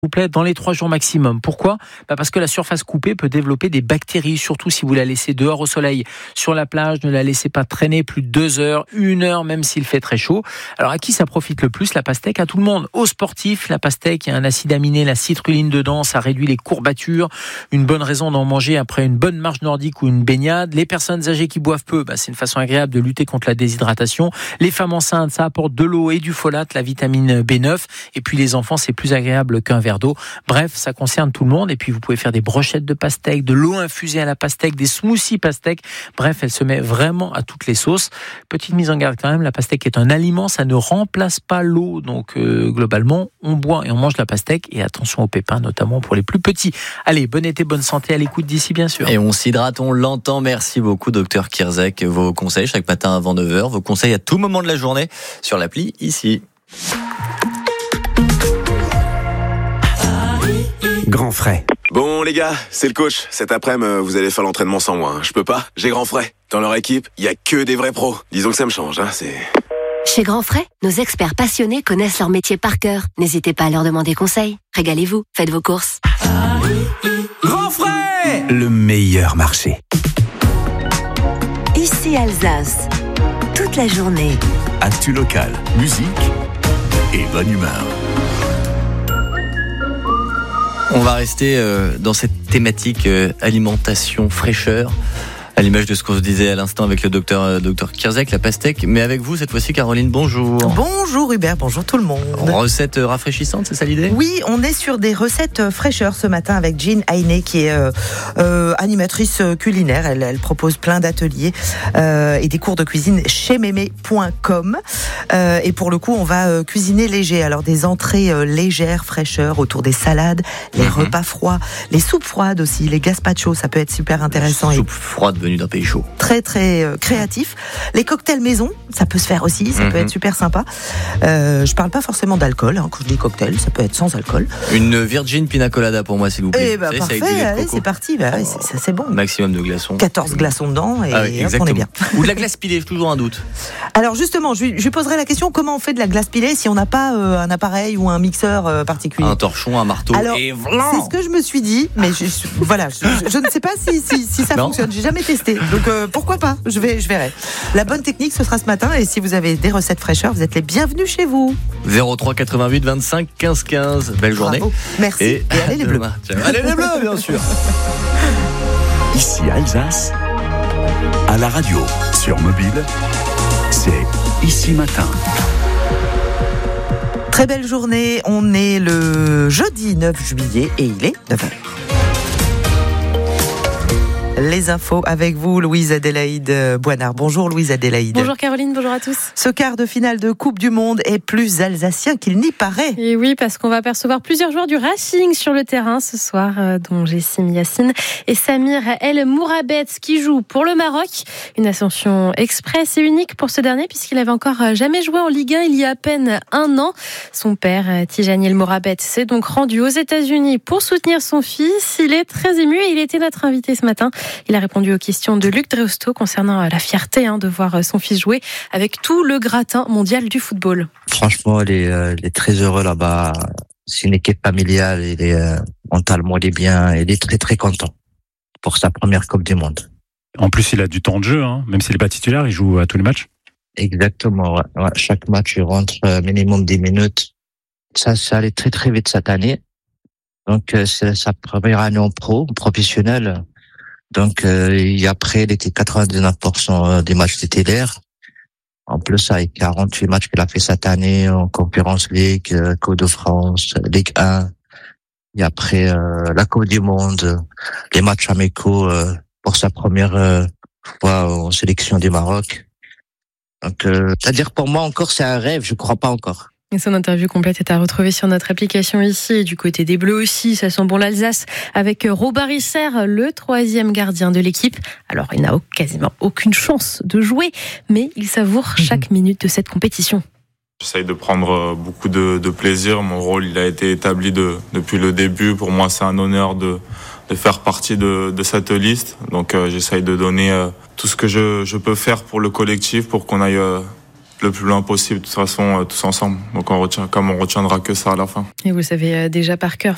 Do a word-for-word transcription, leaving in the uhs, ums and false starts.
vous plaît, dans les trois jours maximum. Pourquoi ? Bah parce que la surface coupée peut développer des bactéries, surtout si vous la laissez dehors au soleil. Sur la plage, ne la laissez pas traîner plus de deux heures, une heure, même s'il fait très chaud. Alors à qui ça profite le plus ? La pastèque, à tout le monde. Aux sportifs, la pastèque, il y a un acide aminé, la citrulline dedans, ça réduit les courbatures. Une bonne raison d'en manger après une bonne marche nordique ou une baignade. Les personnes âgées qui boivent peu, bah c'est une façon agréable de lutter contre la déshydratation. Les femmes enceintes, ça apporte de l'eau et du folate, la vitamine B neuf. Et puis les enfants, c'est plus agréable qu'un verre d'eau. Bref, ça concerne tout le monde. Et puis vous pouvez faire des brochettes de pastèque, de l'eau infusée à la pastèque, des smoothies pastèque. Bref, elle se met vraiment à toutes les sauces. Petite mise en garde quand même, la pastèque est un aliment, ça ne remplace pas l'eau. Donc euh, globalement, on boit et on mange la pastèque. Et attention aux pépins, notamment pour les plus petits. Allez, bon été, bonne santé, à l'écoute d'ici bien sûr. Et on s'hydrate, on l'entend. Merci beaucoup, docteur Kierzek. Vos conseils chaque matin avant neuf heures, vos conseils à tout moment de la journée sur l'appli ici. Grand frais. Bon les gars, c'est le coach. Cet après-midi, vous allez faire l'entraînement sans moi. Je peux pas, j'ai Grand frais. Dans leur équipe, il y a que des vrais pros. Disons que ça me change, hein, c'est... Chez Grand Frais, nos experts passionnés connaissent leur métier par cœur. N'hésitez pas à leur demander conseil. Régalez-vous, faites vos courses. Grand frais, le meilleur marché. Ici Alsace, toute la journée. Actu local, musique et bonne humeur. On va rester euh, dans cette thématique euh, alimentation, fraîcheur, à l'image de ce qu'on se disait à l'instant avec le docteur, euh, docteur Kierzek, la pastèque. Mais avec vous, cette fois-ci, Caroline, bonjour. Bonjour Hubert, bonjour tout le monde. Recette rafraîchissante, c'est ça l'idée ? Oui, on est sur des recettes fraîcheurs ce matin avec Jean Ainé, qui est euh, euh, animatrice culinaire. Elle, elle propose plein d'ateliers euh, et des cours de cuisine chez mémé point com. Euh, et pour le coup, on va euh, cuisiner léger. Alors des entrées euh, légères, fraîcheurs, autour des salades, les mm-hmm. repas froids, les soupes froides aussi, les gazpachos, ça peut être super intéressant. Soupe froide venue d'un pays chaud. Très très euh, créatif. Les cocktails maison, ça peut se faire aussi, ça mm-hmm. peut être super sympa. Euh, je parle pas forcément d'alcool, hein, quand je dis cocktail, ça peut être sans alcool. Une Virgin Pina Colada pour moi, s'il vous plaît. Eh bah, vous parfait, savez, allez, c'est parti, bah, oh, ça c'est bon. Maximum de glaçons. quatorze glaçons dedans et ah oui, hop, on est bien. Ou de la glace pilée, toujours un doute. Alors justement, je lui, je lui poserai la question, comment on fait de la glace pilée si on n'a pas euh, un appareil ou un mixeur euh, particulier ? Un torchon, un marteau. Alors, et voilà. C'est ce que je me suis dit, mais je, je, voilà, je, je, je ne sais pas si, si, si ça non. fonctionne, j'ai jamais testé, donc euh, pourquoi pas, je, vais, je verrai. La bonne technique, ce sera ce matin, et si vous avez des recettes fraîcheurs, vous êtes les bienvenus chez vous. zéro trois quatre-vingt-huit vingt-cinq quinze quinze. Belle journée. Bravo. Merci. Et, et allez les bleus. Allez les bleus, bien sûr. Ici Alsace, à la radio, sur mobile, c'est Ici Matin. Très belle journée, on est le jeudi neuf juillet et il est neuf heures. Les infos avec vous, Louise Adélaïde Boinard. Bonjour Louise Adélaïde. Bonjour Caroline, bonjour à tous. Ce quart de finale de Coupe du Monde est plus alsacien qu'il n'y paraît. Et oui, parce qu'on va apercevoir plusieurs joueurs du Racing sur le terrain ce soir, euh, dont Jessim Yassine et Samir El Mourabet, qui jouent pour le Maroc. Une ascension express et unique pour ce dernier, puisqu'il avait encore jamais joué en Ligue un il y a à peine un an. Son père, Tijani El Mourabet, s'est donc rendu aux États-Unis pour soutenir son fils. Il est très ému et il était notre invité ce matin. Il a répondu aux questions de Luc Dreosto concernant la fierté hein, de voir son fils jouer avec tout le gratin mondial du football. Franchement, il est, euh, il est très heureux là-bas. C'est une équipe familiale. Il est euh, mentalement, il est bien. Il est très très content pour sa première Coupe du Monde. En plus, il a du temps de jeu, hein. Même s'il n'est pas titulaire, il joue à tous les matchs. Exactement. Ouais. Ouais. Chaque match, il rentre euh, minimum dix minutes. Ça, ça allait très très vite cette année. Donc, euh, c'est sa première année en pro, professionnel. Donc, euh, et après, il était quatre-vingt-dix-neuf pour cent des matchs titulaires. En plus, avec quarante-huit matchs qu'il a fait cette année en Conference League, euh, Coupe de France, Ligue un. Et après, euh, la Coupe du Monde, les matchs amicaux euh, pour sa première euh, fois en sélection du Maroc. Donc, euh, c'est-à-dire pour moi encore, c'est un rêve, je crois pas encore. Et son interview complète est à retrouver sur notre application ici. Et du côté des Bleus aussi, ça sent bon l'Alsace avec Robert Isser, le troisième gardien de l'équipe. Alors, il n'a quasiment aucune chance de jouer, mais il savoure chaque minute de cette compétition. J'essaye de prendre beaucoup de, de plaisir. Mon rôle, il a été établi de, depuis le début. Pour moi, c'est un honneur de, de faire partie de, de cette liste. Donc, euh, j'essaye de donner euh, tout ce que je, je peux faire pour le collectif, pour qu'on aille euh, le plus loin possible, de toute façon, euh, tous ensemble. Donc, on retient, comme on retiendra que ça à la fin. Et vous savez déjà par cœur